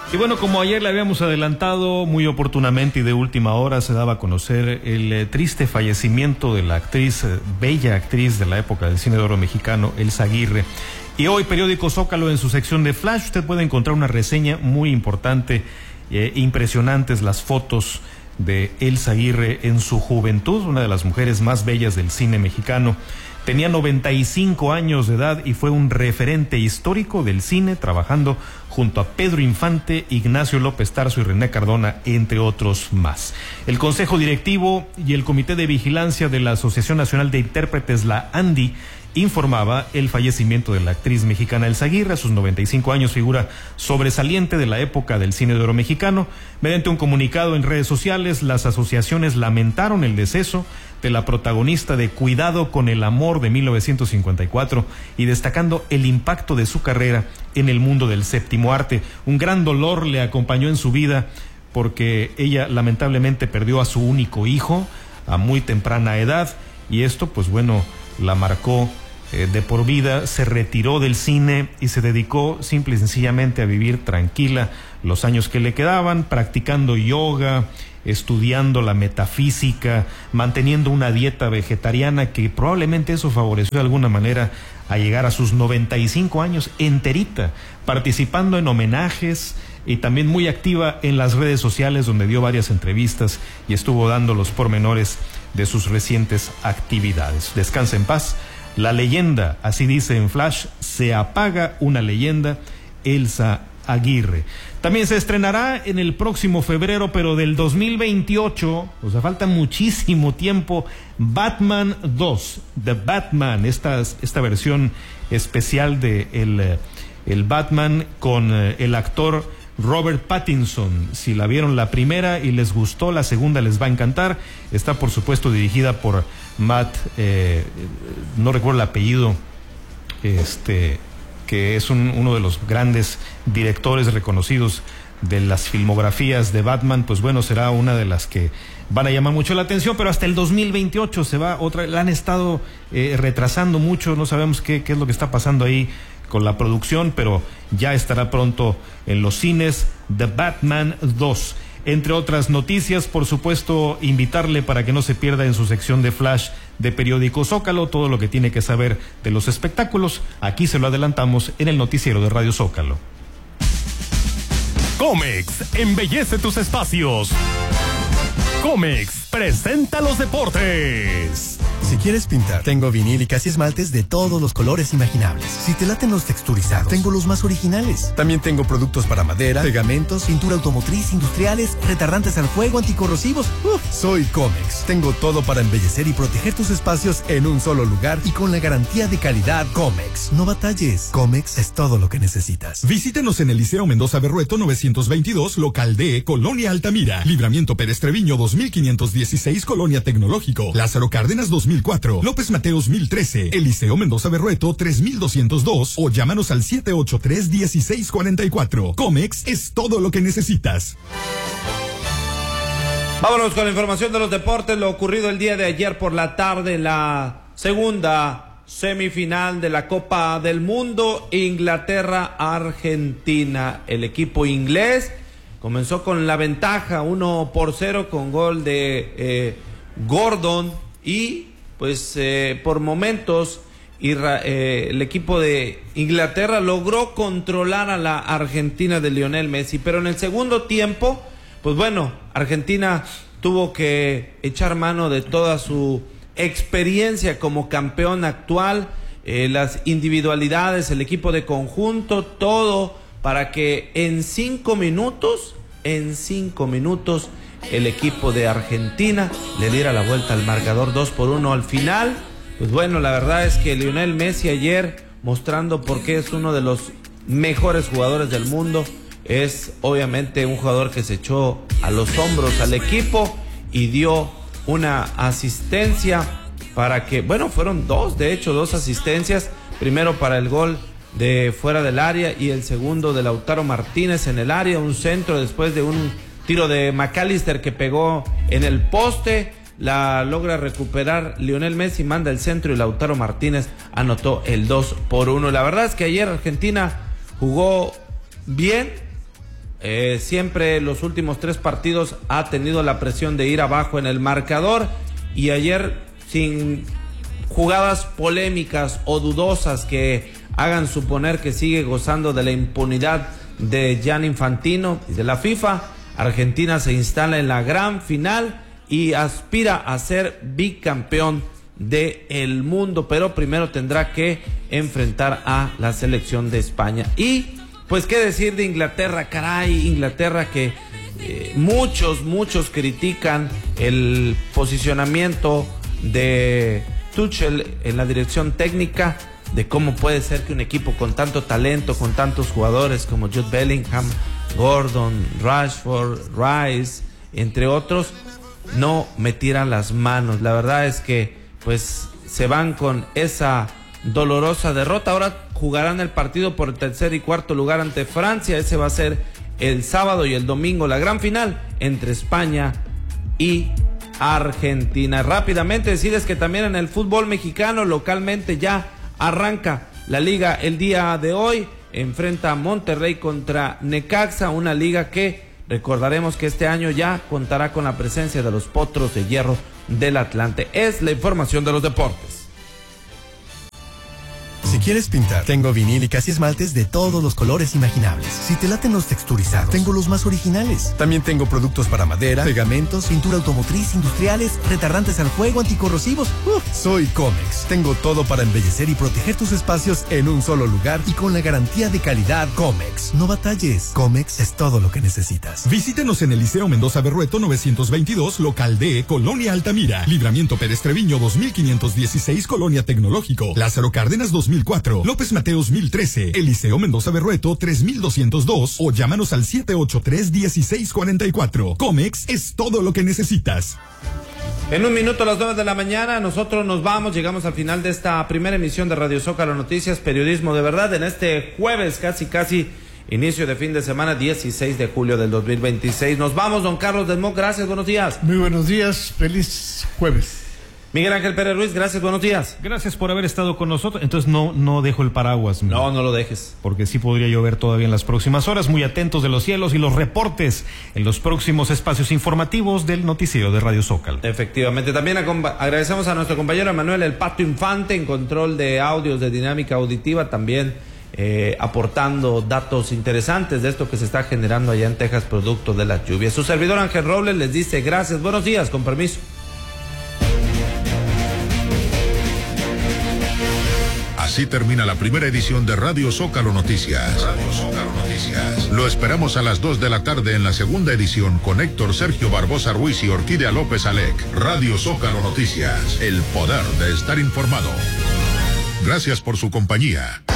Y bueno, como ayer le habíamos adelantado muy oportunamente y de última hora, se daba a conocer el triste fallecimiento de la actriz, bella actriz de la época del cine de oro mexicano, Elsa Aguirre. Y hoy Periódico Zócalo, en su sección de Flash, usted puede encontrar una reseña muy importante, impresionantes las fotos de Elsa Aguirre en su juventud, una de las mujeres más bellas del cine mexicano. Tenía 95 años de edad y fue un referente histórico del cine, trabajando junto a Pedro Infante, Ignacio López Tarso y René Cardona, entre otros más. El Consejo Directivo y el Comité de Vigilancia de la Asociación Nacional de Intérpretes, la ANDI, informaba el fallecimiento de la actriz mexicana Elsa Aguirre. A sus 95 años, figura sobresaliente de la época del cine de oro mexicano. Mediante un comunicado en redes sociales, las asociaciones lamentaron el deceso de la protagonista de Cuidado con el amor de 1954 y destacando el impacto de su carrera en el mundo del séptimo arte. Un gran dolor le acompañó en su vida porque ella lamentablemente perdió a su único hijo a muy temprana edad, y esto pues bueno la marcó de por vida. Se retiró del cine y se dedicó simple y sencillamente a vivir tranquila los años que le quedaban, practicando yoga, estudiando la metafísica, manteniendo una dieta vegetariana, que probablemente eso favoreció de alguna manera a llegar a sus 95 años enterita, participando en homenajes y también muy activa en las redes sociales, donde dio varias entrevistas y estuvo dando los pormenores de sus recientes actividades. Descansa en paz la leyenda, así dice en Flash, se apaga una leyenda, Elsa Aguirre. También se estrenará en el próximo febrero, pero del 2028, o sea, falta muchísimo tiempo, Batman 2, The Batman, esta versión especial de el Batman con el actor Robert Pattinson. Si la vieron la primera y les gustó, la segunda les va a encantar. Está por supuesto dirigida por Matt, no recuerdo el apellido, que es uno de los grandes directores reconocidos de las filmografías de Batman. Pues bueno, será una de las que van a llamar mucho la atención, pero hasta el 2028 se va otra. La han estado retrasando mucho, no sabemos qué es lo que está pasando ahí con la producción, pero ya estará pronto en los cines The Batman 2. Entre otras noticias, por supuesto, invitarle para que no se pierda en su sección de Flash de Periódico Zócalo todo lo que tiene que saber de los espectáculos. Aquí se lo adelantamos en el noticiero de Radio Zócalo. Comex embellece tus espacios. Comex presenta los deportes. Si quieres pintar, tengo vinil y casi esmaltes de todos los colores imaginables. Si te laten los texturizados, tengo los más originales. También tengo productos para madera, pegamentos, pintura automotriz, industriales, retardantes al fuego, anticorrosivos. Soy Comex. Tengo todo para embellecer y proteger tus espacios en un solo lugar y con la garantía de calidad Comex. No batalles. Comex es todo lo que necesitas. Visítenos en el Liceo Mendoza Berrueto 922, local D, Colonia Altamira. Libramiento Pérez Treviño 2516, Colonia Tecnológico. Lázaro Cárdenas 2004. López Mateos 1013. El Liceo Mendoza Berrueto 3202. O llámanos al 783-1644. Comex es todo lo que necesitas. Vámonos con la información de los deportes. Lo ocurrido el día de ayer por la tarde en la segunda semifinal de la Copa del Mundo, Inglaterra-Argentina. El equipo inglés comenzó con la ventaja 1-0 con gol de Gordon, y pues por momentos el equipo de Inglaterra logró controlar a la Argentina de Lionel Messi, pero en el segundo tiempo, pues bueno, Argentina tuvo que echar mano de toda su experiencia como campeón actual, las individualidades, el equipo de conjunto, todo para que en 5 minutos, el equipo de Argentina le diera la vuelta al marcador 2-1 al final. Pues bueno, la verdad es que Lionel Messi ayer, mostrando por qué es uno de los mejores jugadores del mundo, es obviamente un jugador que se echó a los hombros al equipo y dio una asistencia para que, bueno, fueron dos asistencias, primero para el gol de fuera del área y el segundo de Lautaro Martínez en el área, un centro después de un tiro de McAllister que pegó en el poste, la logra recuperar Lionel Messi, manda el centro y Lautaro Martínez anotó el 2-1. La verdad es que ayer Argentina jugó bien, siempre los últimos 3 partidos ha tenido la presión de ir abajo en el marcador, y ayer sin jugadas polémicas o dudosas que hagan suponer que sigue gozando de la impunidad de Gianni Infantino y de la FIFA, Argentina se instala en la gran final y aspira a ser bicampeón del mundo, pero primero tendrá que enfrentar a la selección de España. Y pues qué decir de Inglaterra, caray, Inglaterra que muchos critican el posicionamiento de Tuchel en la dirección técnica, de cómo puede ser que un equipo con tanto talento, con tantos jugadores como Jude Bellingham, Gordon, Rashford, Rice, entre otros, no metieran las manos. La verdad es que pues se van con esa dolorosa derrota. Ahora jugarán el partido por el tercer y cuarto lugar ante Francia. Ese va a ser el sábado, y el domingo la gran final entre España y Argentina. Rápidamente decirles que también en el fútbol mexicano localmente ya arranca la liga el día de hoy. Enfrenta a Monterrey contra Necaxa, una liga que recordaremos que este año ya contará con la presencia de los Potros de Hierro del Atlante. Es la información de los deportes. Si quieres pintar, tengo vinílicas y esmaltes de todos los colores imaginables. Si te laten los texturizados, tengo los más originales. También tengo productos para madera, pegamentos, pintura automotriz, industriales, retardantes al fuego, anticorrosivos. Soy Comex. Tengo todo para embellecer y proteger tus espacios en un solo lugar y con la garantía de calidad Comex. No batalles. Comex es todo lo que necesitas. Visítenos en el Liceo Mendoza Berrueto 922, local D, Colonia Altamira. Libramiento Pérez Treviño 2516, Colonia Tecnológico. Lázaro Cárdenas 2004, López Mateos 1013, Eliseo Mendoza Berrueto 3202, o llámanos al 783-1644. Comex es todo lo que necesitas. En un minuto a las 9 de la mañana, nosotros nos vamos, llegamos al final de esta primera emisión de Radio Zócalo Noticias, periodismo de verdad, en este jueves, casi inicio de fin de semana, 16 de julio del 2026. Nos vamos, don Carlos Del Moc, gracias, buenos días. Muy buenos días, feliz jueves. Miguel Ángel Pérez Ruiz, gracias, buenos días. Gracias por haber estado con nosotros. Entonces no dejo el paraguas. No lo dejes. Porque sí podría llover todavía en las próximas horas. Muy atentos de los cielos y los reportes en los próximos espacios informativos del noticiero de Radio Zócalo. Efectivamente. También agradecemos a nuestro compañero Manuel El Pato Infante en control de audios de dinámica auditiva, también aportando datos interesantes de esto que se está generando allá en Texas producto de las lluvias. Su servidor Ángel Robles les dice gracias, buenos días, con permiso. Así termina la primera edición de Radio Zócalo Noticias. Lo esperamos a las 2 de la tarde en la segunda edición con Héctor Sergio Barbosa Ruiz y Orquídea López Alec. Radio Zócalo Noticias, el poder de estar informado. Gracias por su compañía.